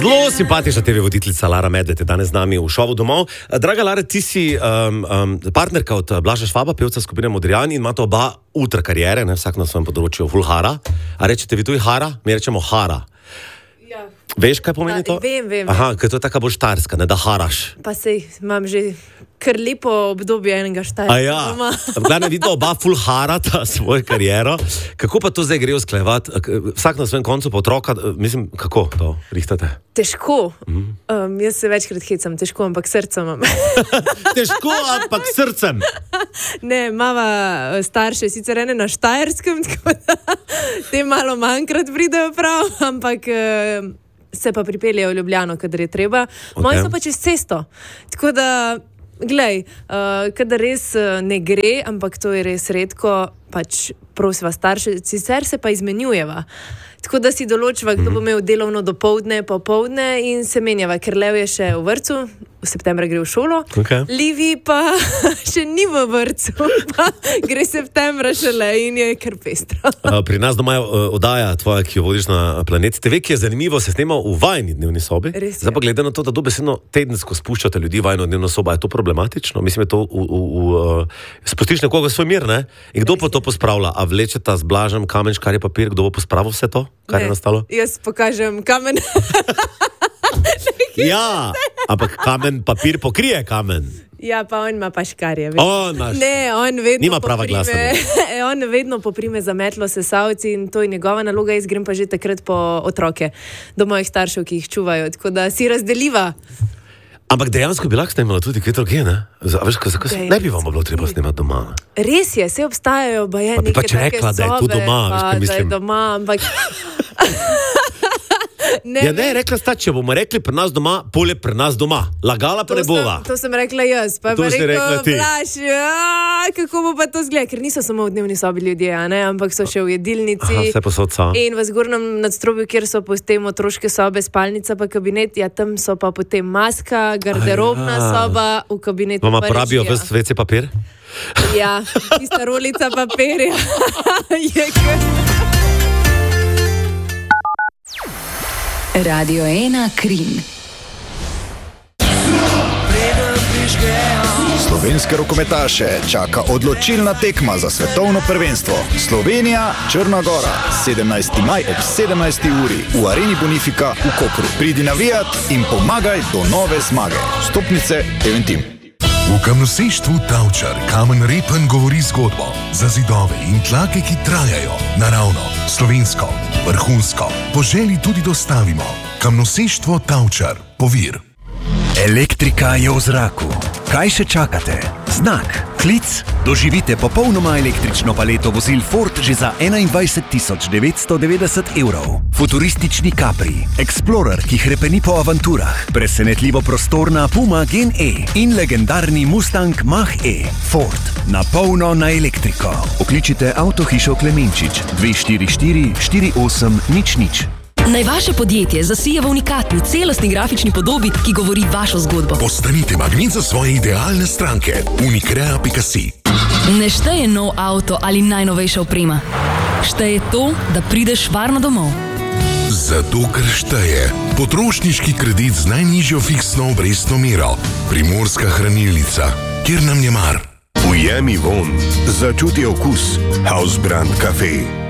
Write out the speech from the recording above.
Zelo simpatična TV voditeljica Lara Medved je danes z nami v šovu domov. Draga Lara, ti si partnerka od Blaža Švaba, pevca skupine Modrijani, in imate oba ultra karijere, ne, vsak na svojem področju, full hara. A rečete vi tu hara? Mi rečemo hara. Ja. Veš, kaj pomeni to? Vem. Aha, ker to je taka bolj štajerska, ne da haraš. Pa sej, imam že kar lepo obdobje enega štajerska. A ja, glavno vidno oba full harata svojo kariero. Kako pa to zdaj gre usklajevati? Vsak na svojem koncu pa otroka, mislim, kako to rihtate? Težko. Jaz se večkrat hecam, težko, ampak srcem imam. Težko, ampak srcem. Ne, mava starše sicer ene na Štajerskem, tako da te malo manjkrat pridejo prav, ampak se pa pripeljejo v Ljubljano, kadar je treba. Moji so pa čez cesto. Tako da, glej, kadar res ne gre, ampak to je res redko, pač prosiva starše, sicer se pa izmenjujeva. Tako da si določiva, kdo bo imel delovno dopoldne, popoldne in se menjava, ker Lev je še v vrtcu, v septembra gre v šolo, Livi pa še ni v vrtcu, pa gre septembra šele in je kar pestro. Pri nas doma je oddaja tvoja, ki jo vodiš na Planet TV, ki je zanimivo, se snema v vajni dnevni sobi. Zdaj pa glede na to, da dobesedno tedensko spuščate ljudi v vajno dnevno sobo, je to problematično? Mislim, je to spustiš nekoga svoj mir, ne? In kdo pa to pospravlja? A vlečeta z Blažem kamen, škarje, papir, kdo bo pospravil vse to? Kar je nastalo? Jaz pokažem kamen. Ja, ampak kamen, papir pokrije kamen. Ja, pa on ima pa škarje. Ne, on vedno nima prava glasa. On vedno poprime za metlo sesavci in to je njegova naloga, jaz grem pa že takrat po otroke do mojih staršev, ki jih čuvajo, tako da si razdeliva. Ampak dejansko bi lahko snemala tudi kaj drugega, ne? Veš, ne bi vam bilo treba snemati doma. Res je, se obstajajo neke pač take rekla, sobe, da je tu doma, veš, kaj mislim. Da je doma, ampak... Ne, rekla sta, če bomo rekli pri nas doma, polje pri nas doma. Lagala pa ne bova. To sem rekla jaz, pa to si rekla ti. Blaž, kako bo pa to zgleda, ker niso samo v dnevni sobi ljudje, ne? Ampak so še v jedilnici. Aha, vse posod so. In v zgornjem nadstropju, kjer so potem otroške sobe, spalnica pa kabinet, ja, tam so pa potem maska, garderobna soba, v kabinetu Vama porabijo ves WC papir? Ja, tista rolica papirja. Je kar... Radio 1 Krim. Slovenske rokometaše čaka odločilna tekma za svetovno prvenstvo. Slovenija, Črna Gora, 17. maj ob 17. uri v Areni Bonifika v Kopru. Pridi navijat in pomagaj do nove zmage. Vstopnice Eventim. V kamnosištvu Tavčar kamen Repen govori zgodbo za zidove in tlake, ki trajajo. Naravno, slovensko, vrhunsko. Po želji tudi dostavimo. Kamnosištvo Tavčar, Povir. Elektrika je v zraku. Kaj še čakate? Znak, klic. Doživite popolnoma električno paleto vozil Ford že za 21.990 evrov. Futuristični Capri, Explorer, ki hrepeni po avanturah, presenetljivo prostorna Puma Gen E in legendarni Mustang Mach-E. Ford, na polno na elektriko. Pokličite Avtohišo Klemenčič 244 4800. Naj vaše podjetje zasije v unikatni, celostni grafični podobi, ki govori vašo zgodbo. Postanite magnet za svoje idealne stranke. Unicrea.si. Ne šteje nov avto ali najnovejša oprema. Šteje to, da prideš varno domov. Zato, ker šteje potrošniški kredit z najnižjo fiksno obrestno mero. Primorska hranilnica, kjer nam je mar. Ujemi vonj, začuti okus. House Brand Cafe.